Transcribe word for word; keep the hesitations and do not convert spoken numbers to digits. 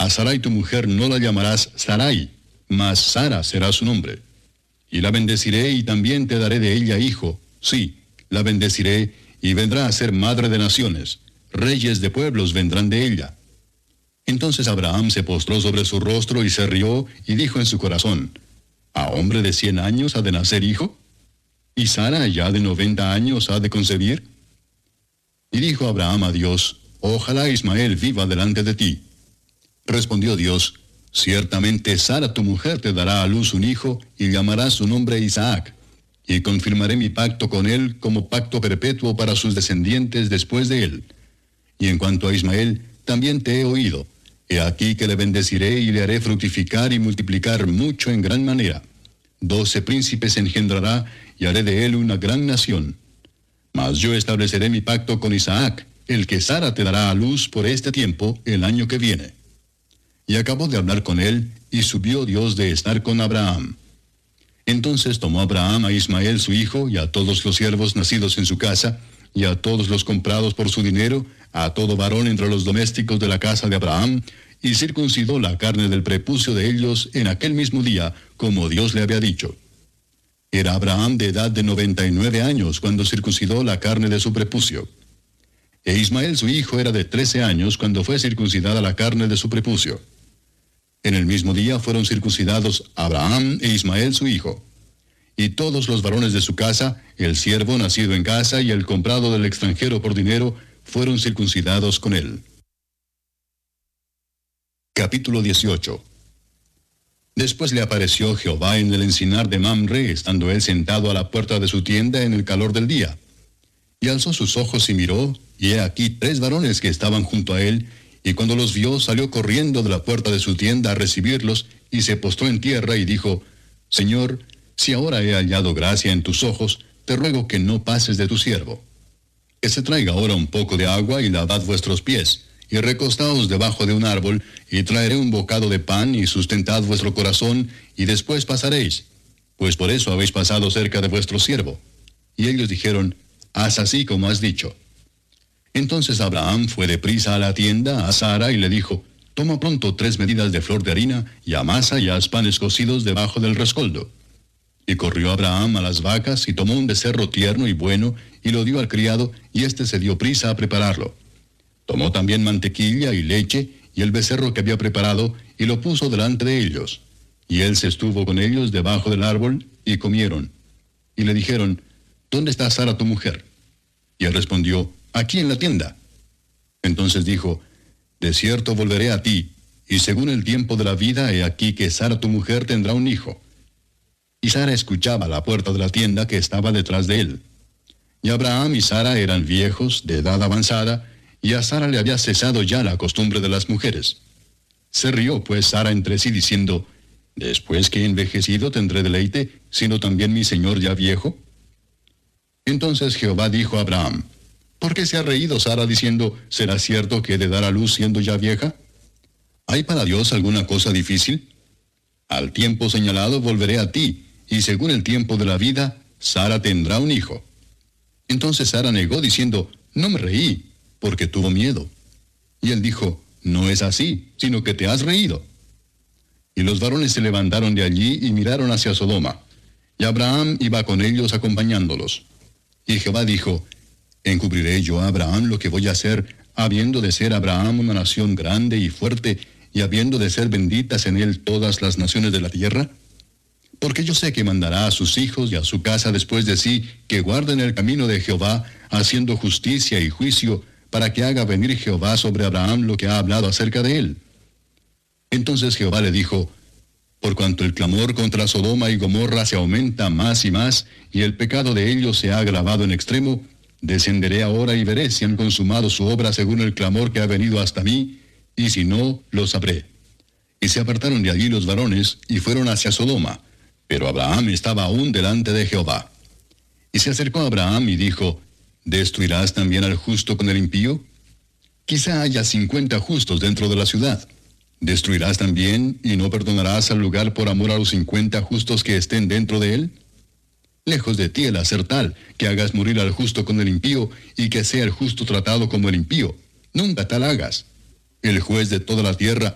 A Sarai tu mujer no la llamarás Sarai, mas Sara será su nombre. Y la bendeciré y también te daré de ella hijo. Sí, la bendeciré y vendrá a ser madre de naciones. Reyes de pueblos vendrán de ella. Entonces Abraham se postró sobre su rostro y se rió y dijo en su corazón, ¿a hombre de cien años ha de nacer hijo? ¿Y Sara ya de noventa años ha de concebir? Y dijo Abraham a Dios, ojalá Ismael viva delante de ti. Respondió Dios, ciertamente Sara tu mujer te dará a luz un hijo y llamarás su nombre Isaac, y confirmaré mi pacto con él como pacto perpetuo para sus descendientes después de él. Y en cuanto a Ismael, también te he oído. He aquí que le bendeciré y le haré fructificar y multiplicar mucho en gran manera. Doce príncipes engendrará y haré de él una gran nación. Mas yo estableceré mi pacto con Isaac, el que Sara te dará a luz por este tiempo, el año que viene. Y acabó de hablar con él, y subió Dios de estar con Abraham. Entonces tomó Abraham a Ismael su hijo, y a todos los siervos nacidos en su casa, y a todos los comprados por su dinero, a todo varón entre los domésticos de la casa de Abraham, y circuncidó la carne del prepucio de ellos en aquel mismo día, como Dios le había dicho. Era Abraham de edad de noventa y nueve años cuando circuncidó la carne de su prepucio. E Ismael su hijo era de trece años cuando fue circuncidada la carne de su prepucio. En el mismo día fueron circuncidados Abraham e Ismael su hijo. Y todos los varones de su casa, el siervo nacido en casa y el comprado del extranjero por dinero, fueron circuncidados con él. Capítulo dieciocho. Después le apareció Jehová en el encinar de Mamre, estando él sentado a la puerta de su tienda en el calor del día. Y alzó sus ojos y miró, y he aquí tres varones que estaban junto a él, y cuando los vio salió corriendo de la puerta de su tienda a recibirlos, y se postró en tierra y dijo, Señor, si ahora he hallado gracia en tus ojos, te ruego que no pases de tu siervo. Que se traiga ahora un poco de agua y lavad vuestros pies, y recostaos debajo de un árbol, y traeré un bocado de pan, y sustentad vuestro corazón, y después pasaréis, pues por eso habéis pasado cerca de vuestro siervo. Y ellos dijeron, haz así como has dicho. Entonces Abraham fue deprisa a la tienda, a Sara, y le dijo, toma pronto tres medidas de flor de harina, y amasa y haz panes cocidos debajo del rescoldo. Y corrió Abraham a las vacas, y tomó un becerro tierno y bueno, y lo dio al criado, y éste se dio prisa a prepararlo. Tomó también mantequilla y leche, y el becerro que había preparado, y lo puso delante de ellos. Y él se estuvo con ellos debajo del árbol, y comieron. Y le dijeron, ¿dónde está Sara tu mujer? Y él respondió, aquí en la tienda. Entonces dijo, de cierto volveré a ti, y según el tiempo de la vida, he aquí que Sara tu mujer tendrá un hijo. Y Sara escuchaba a la puerta de la tienda que estaba detrás de él. Y Abraham y Sara eran viejos, de edad avanzada, y a Sara le había cesado ya la costumbre de las mujeres. Se rió pues Sara entre sí diciendo, ¿después que he envejecido tendré deleite, sino también mi señor ya viejo? Entonces Jehová dijo a Abraham, ¿por qué se ha reído Sara diciendo, ¿será cierto que he de dar a luz siendo ya vieja? ¿Hay para Dios alguna cosa difícil? Al tiempo señalado volveré a ti, y según el tiempo de la vida, Sara tendrá un hijo. Entonces Sara negó diciendo, no me reí, porque tuvo miedo. Y él dijo, no es así, sino que te has reído. Y los varones se levantaron de allí y miraron hacia Sodoma. Y Abraham iba con ellos acompañándolos. Y Jehová dijo, ¿encubriré yo a Abraham lo que voy a hacer, habiendo de ser Abraham una nación grande y fuerte, y habiendo de ser benditas en él todas las naciones de la tierra? Porque yo sé que mandará a sus hijos y a su casa después de sí, que guarden el camino de Jehová, haciendo justicia y juicio, para que haga venir Jehová sobre Abraham lo que ha hablado acerca de él. Entonces Jehová le dijo, por cuanto el clamor contra Sodoma y Gomorra se aumenta más y más, y el pecado de ellos se ha agravado en extremo, descenderé ahora y veré si han consumado su obra según el clamor que ha venido hasta mí, y si no, lo sabré. Y se apartaron de allí los varones, y fueron hacia Sodoma, pero Abraham estaba aún delante de Jehová. Y se acercó a Abraham y dijo, ¿destruirás también al justo con el impío? Quizá haya cincuenta justos dentro de la ciudad. ¿Destruirás también y no perdonarás al lugar por amor a los cincuenta justos que estén dentro de él? Lejos de ti el hacer tal, que hagas morir al justo con el impío, y que sea el justo tratado como el impío. Nunca tal hagas. El juez de toda la tierra